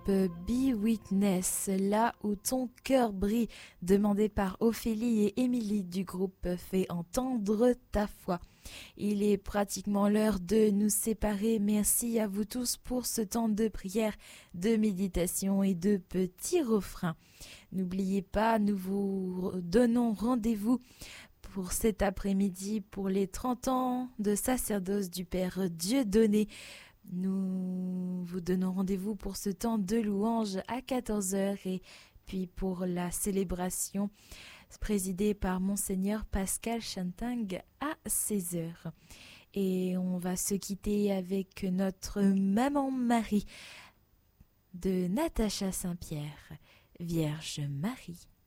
Be Witness, là où ton cœur brille, demandé par Ophélie et Émilie du groupe Fais entendre ta foi. Il est pratiquement l'heure de nous séparer. Merci à vous tous pour ce temps de prière, de méditation et de petits refrains. N'oubliez pas, nous vous donnons rendez-vous pour cet après-midi pour les 30 ans de sacerdoce du Père Dieudonné. Nous vous donnons rendez-vous pour ce temps de louange à 14h et puis pour la célébration présidée par Monseigneur Pascal Chanting à 16h. Et on va se quitter avec notre Maman Marie de Natacha Saint-Pierre, Vierge Marie.